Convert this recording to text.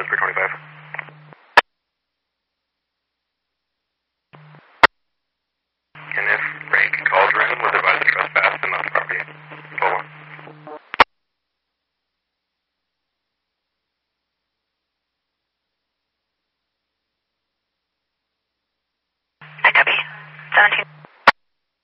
Whisper 25. And if Rank calls Ren, would advise the trespass and not the property. Total. I copy. 17.